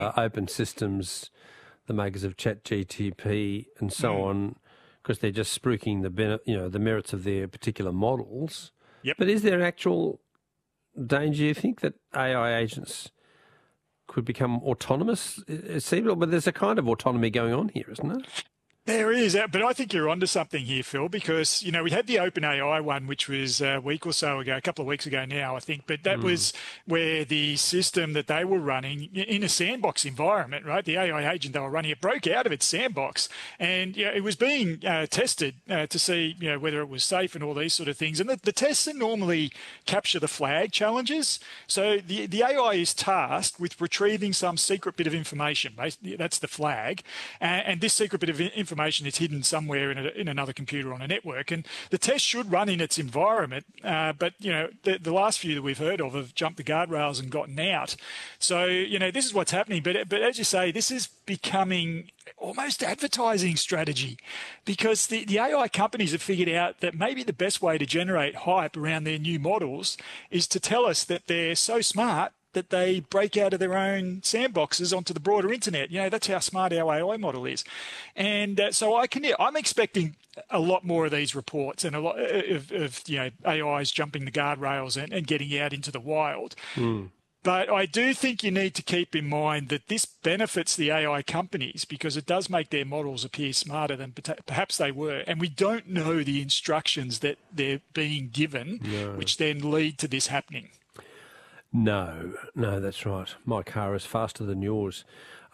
open systems, the makers of ChatGTP and so on, because they're just spruiking the merits of their particular models. Yep. But is there actual danger, you think, that AI agents could become autonomous? It seems, but there's a kind of autonomy going on here, isn't there? There is, but I think you're onto something here, Phil, because, we had the OpenAI one, which was a week or so ago, a couple of weeks ago now, I think, but that was where the system that they were running in a sandbox environment, right? The AI agent they were running, it broke out of its sandbox, and it was being tested to see, whether it was safe and all these sort of things. And the tests are normally capture the flag challenges. So the AI is tasked with retrieving some secret bit of information. That's the flag, and this secret bit of information is hidden somewhere in another computer on a network, and the test should run in its environment. But the last few that we've heard of have jumped the guardrails and gotten out. So this is what's happening. But as you say, this is becoming almost advertising strategy, because the AI companies have figured out that maybe the best way to generate hype around their new models is to tell us that they're so smart that they break out of their own sandboxes onto the broader internet. That's how smart our AI model is. And so I'm expecting a lot more of these reports and a lot of AIs jumping the guardrails and getting out into the wild. But I do think you need to keep in mind that this benefits the AI companies because it does make their models appear smarter than perhaps they were. And we don't know the instructions that they're being given, which then lead to this happening. No, that's right. My car is faster than yours.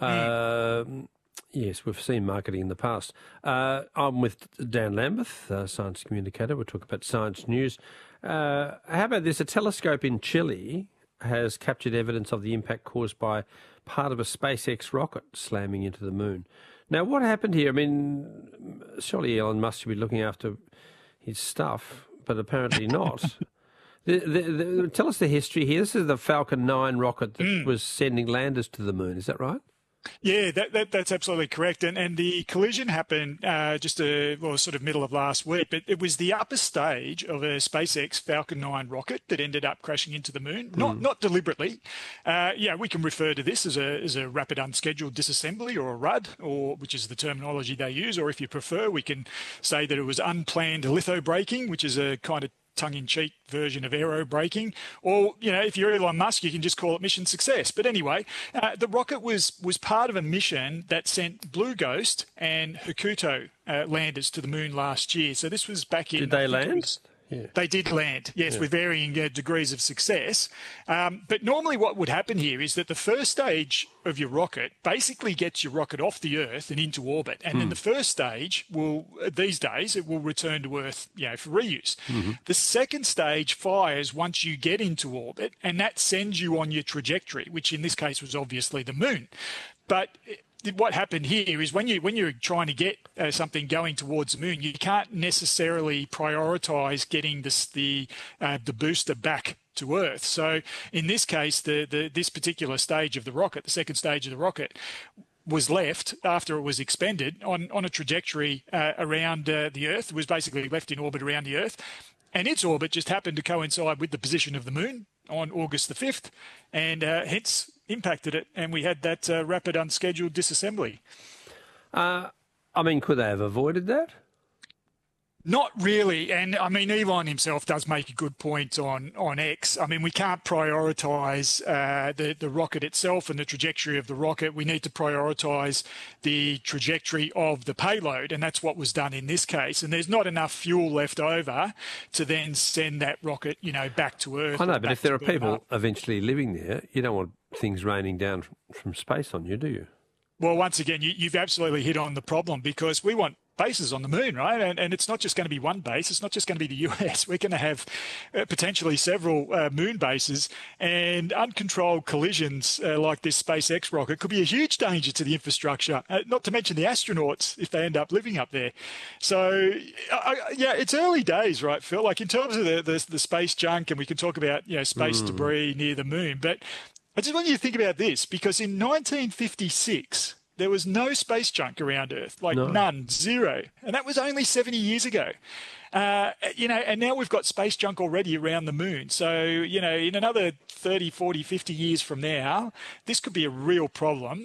Yes, we've seen marketing in the past. I'm with Dan Lambeth, science communicator. We'll talk about science news. How about this? A telescope in Chile has captured evidence of the impact caused by part of a SpaceX rocket slamming into the moon. Now, what happened here? I mean, surely Elon Musk should be looking after his stuff, but apparently not. Tell us the history here. This is the Falcon 9 rocket that was sending landers to the moon. Is that right? Yeah, that's absolutely correct. And the collision happened just sort of middle of last week, but it was the upper stage of a SpaceX Falcon 9 rocket that ended up crashing into the moon. Not deliberately. We can refer to this as a rapid unscheduled disassembly, or a RUD, which is the terminology they use. Or if you prefer, we can say that it was unplanned lithobraking, which is a kind of tongue-in-cheek version of aero braking, or if you're Elon Musk, you can just call it mission success. But anyway, the rocket was part of a mission that sent Blue Ghost and Hakuto landers to the moon last year. So this was back in. Did they land? Yeah. They did land, yes, with varying degrees of success. But normally what would happen here is that the first stage of your rocket basically gets your rocket off the Earth and into orbit. And then the first stage these days, it will return to Earth, for reuse. The second stage fires once you get into orbit, and that sends you on your trajectory, which in this case was obviously the moon. But what happened here is when you're trying to get something going towards the moon, you can't necessarily prioritise getting the booster back to Earth. So in this case, this particular stage of the rocket, the second stage of the rocket, was left after it was expended on a trajectory around the Earth. It was basically left in orbit around the Earth, and its orbit just happened to coincide with the position of the moon on August the 5th, and hence impacted it, and we had that rapid unscheduled disassembly. Could they have avoided that? Not really. And I mean, Elon himself does make a good point on X. I mean, we can't prioritise the rocket itself and the trajectory of the rocket. We need to prioritise the trajectory of the payload. And that's what was done in this case. And there's not enough fuel left over to then send that rocket, back to Earth. I know, but if there are people eventually living there, you don't want things raining down from space on you, do you? Well, once again, you've absolutely hit on the problem, because we want bases on the moon, right? And it's not just going to be one base. It's not just going to be the US. We're going to have potentially several moon bases, and uncontrolled collisions like this SpaceX rocket could be a huge danger to the infrastructure, not to mention the astronauts if they end up living up there. So, it's early days, right, Phil? Like in terms of the space junk, and we can talk about, space debris near the moon, but I just want you to think about this, because in 1956, there was no space junk around Earth, like none, zero. And that was only 70 years ago. And now we've got space junk already around the moon. So, in another 30, 40, 50 years from now, this could be a real problem.